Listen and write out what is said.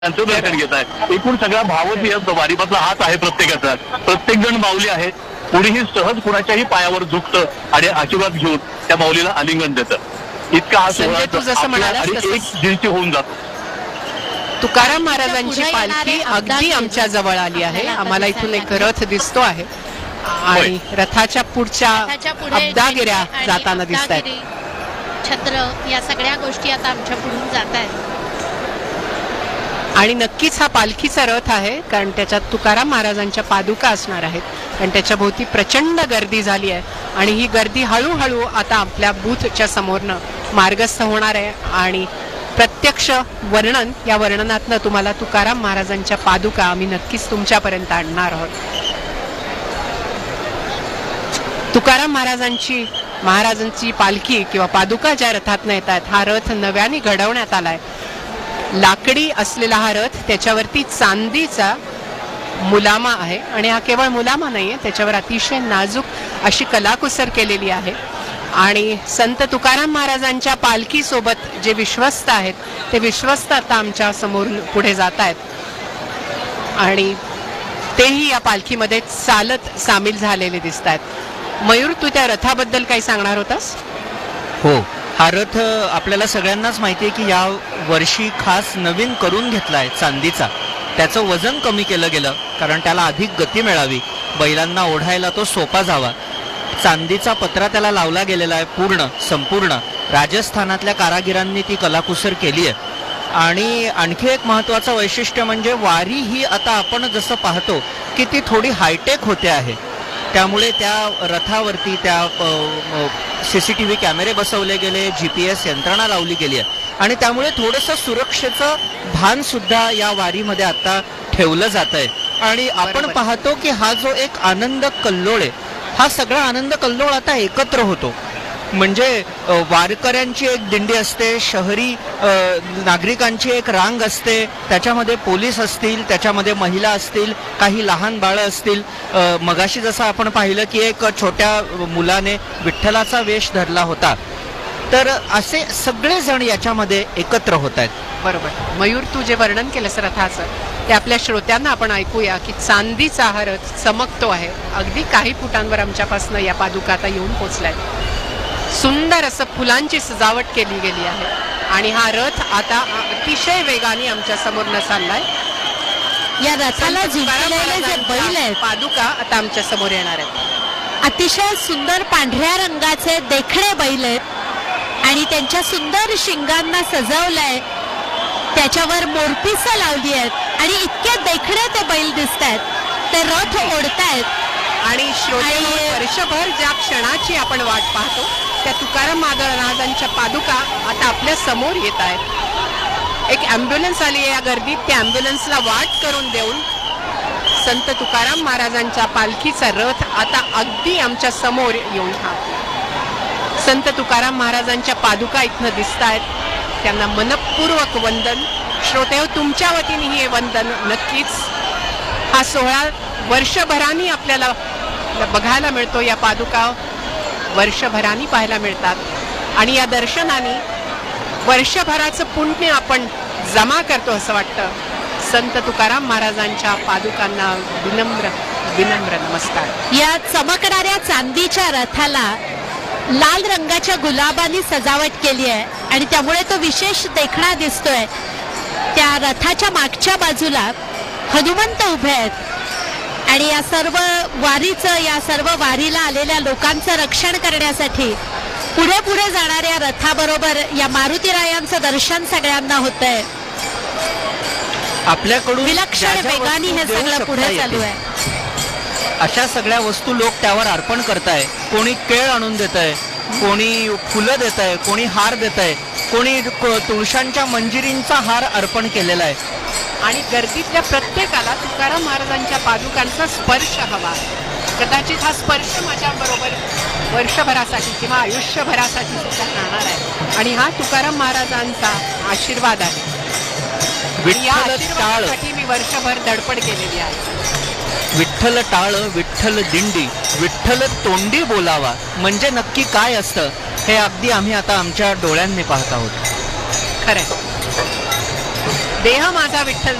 त्यांचं दर्शन घेत आहे। एकूण सगळा भावच या वारीमधला हाच आहे प्रत्येकाचा। प्रत्येक जण माऊली आहे, कुणीही सहज कुणाच्याही पायावर झुकतं आणि आशीर्वाद घेऊन त्या माऊलीला आलिंगन देतं। इतका हा सोहळा तू जसं म्हणालास एक दिवशी होऊन जातो। तुकाराम महाराजांची पालखी अगदी आमच्या जवळ आली आहे। आम्हाला इथून एक रथ दिसतो आहे आणि रथाच्या पुढच्या अब्दागिऱ्या जाताना दिसत आहेत। छत्र या सगळ्या गोष्टी आता आमच्या पुढून जात आहेत आणि नक्कीच हा पालखीचा रथ आहे, कारण त्याच्यात तुकाराम महाराजांच्या पादुका असणार आहेत। कारण त्याच्या भोवती प्रचंड गर्दी झाली आहे आणि ही गर्दी हळूहळू आता आपल्या बूथच्या समोरनं मार्गस्थ होणार आहे आणि प्रत्यक्ष वर्णन, या वर्णनातनं तुम्हाला तुकाराम महाराजांच्या पादुका आम्ही नक्कीच तुमच्यापर्यंत आणणार आहोत। तुकाराम महाराजांची पालखी किंवा पादुका ज्या रथातनं येत आहेत, हा रथ नव्याने घडवण्यात आलाय। लाकडी असलेला हा रथ, त्याच्यावरती चांदीचा मुलामा आहे आणि हा केवळ मुलामा नाहीये, त्याच्यावर अतिशय नाजूक अशी कलाकुसर केलेली आहे। आणि संत तुकाराम महाराजांच्या पालखी सोबत जे विश्वस्त आहेत ते विश्वस्त आता आमच्या समोर पुढे जात आहेत आणि तेही या पालखीमध्ये चालत सामील झालेले दिसत आहेत। मयूर, तू त्या रथाबद्दल काही सांगणार होतास? हो, हा रथ आपल्याला सगळ्यांनाच माहिती आहे की या वर्षी खास नवीन करून घेतला आहे चांदीचा। त्याचं वजन कमी केलं गेलं कारण त्याला अधिक गती मिळावी, बैलांना ओढायला तो सोपा जावा। चांदीचा पत्रा त्याला लावला गेलेला आहे संपूर्ण। राजस्थानातल्या कारागिरांनी ती कलाकुसर केली आहे। आणि आणखी एक महत्त्वाचं वैशिष्ट्य म्हणजे वारी ही आता आपण जसं पाहतो की ती थोडी हायटेक होते आहे। त्यामुळे त्या रथावरती त्या CCTV कॅमेरे बसवले गेले, GPS यंत्रणा लावली गेली आहे आणि त्यामुळे थोडंसं सुरक्षेचं भान सुद्धा या वारीमध्ये आता ठेवलं जात आहे। आणि आपण पाहतो की हा जो एक आनंद कल्लोळ आहे, हा सगळा आनंद कल्लोळ आता एकत्र होतो। म्हणजे वारकऱ्यांची एक दिंडी असते, शहरी नागरिकांची एक रांग असते, त्याच्यामध्ये पोलीस असतील, त्याच्यामध्ये महिला असतील, काही लहान बाळं असतील। मगाशी जसं आपण पाहिलं की एक छोट्या मुलाने विठ्ठलाचा वेश धरला होता, तर असे सगळे जण याच्यामध्ये एकत्र होत आहेत। बरोबर मयूर, तू जे वर्णन केलंस रथाचं ते आपल्या श्रोत्यांना आपण ऐकूया की चांदीचा हा रथ चमकतो आहे। अगदी काही फुटांवर आमच्यापासून या पादुका आता येऊन पोचल्यात। सुंदर असं फुलांची सजावट केली गेली आहे आणि हा रथ आता अतिशय वेगाने आमच्या समोरनं चाललाय। या रथाला झुललेले जे बैल आहेत, पादुका आता आमच्या समोर येणार आहेत। अतिशय सुंदर पांढऱ्या रंगाचे देखणे बैल आहेत आणि त्यांच्या सुंदर शिंगांना सजवलंय, त्याच्यावर मोरपिसं लावली आहेत आणि इतके देखणे ते बैल दिसत आहेत, ते रथ ओढतायत। आणि वर्षभर ज्या क्षणाची आपण वाट पाहतो त्या तुकाराम महाराजांच्या पादुका आता आपल्या समोर येत आहेत। एक ॲम्ब्युलन्स आली आहे या गर्दीत, त्या ॲम्ब्युलन्सला वाट करून देऊन संत तुकाराम महाराजांच्या पालखीचा रथ आता अगदी आमच्या समोर येऊन थांबतो। संत तुकाराम महाराजांच्या पादुका इथनं दिसत आहेत, त्यांना मनपूर्वक वंदन। श्रोतेहो, तुमच्या वतीने हे वंदन नक्कीच। हा सोहळा वर्षभरानी आपल्याला बघायला मिळतो, या पादुका वर्षभरानी पाहायला मिळतात आणि या दर्शनाने वर्षभराचं पुण्य आपण जमा करतो असं वाटतं। संत तुकाराम महाराजांच्या पादुकांना विनम्र विनम्र नमस्कार। या चमकणाऱ्या चांदीच्या रथाला लाल रंगाच्या गुलाबांनी सजावट केली आहे आणि त्यामुळे तो विशेष देखणा दिसतोय। त्या रथाच्या मागच्या बाजूला हनुमंत उभे आहेत आणि या सर्व वारीला आलेल्या लोकांचं रक्षण करण्यासाठी पुढे पुढे जाणाऱ्या रथाबरोबर या मारुतीरायांचं दर्शन सगळ्यांना होतंय। आपल्याकडून विलक्षण वेगाने हे सगळं पुढे चालू आहे। अशा सगळ्या वस्तू लोक त्यावर अर्पण करताय। कोणी केळ आणून देत आहे, कोणी फुलं देत आहे, कोणी हार देत आहे, कोणी तुळशांच्या मंजिरींचा हार अर्पण केलेला आहे। आणि गर्दीतल्या प्रत्येकाला तुकाराम महाराजांच्या पादुकांचा स्पर्श हवा। कदाचित हा स्पर्श माझ्याबरोबर वर्षभरासाठी किंवा आयुष्यभरासाठी राहणार आहे आणि हा तुकाराम महाराजांचा आशीर्वाद आहे। या आशीर्वादासाठी मी वर्षभर धडपड केलेली आहे। विठ्ठल टाळ विठ्ठल दिंडी, विठ्ठल तोंडी बोलावा म्हणजे नक्की काय असतं हे अगदी आम्ही आता आमच्या डोळ्यांनी पाहत आहोत। खरंय। देह माझा विठ्ठल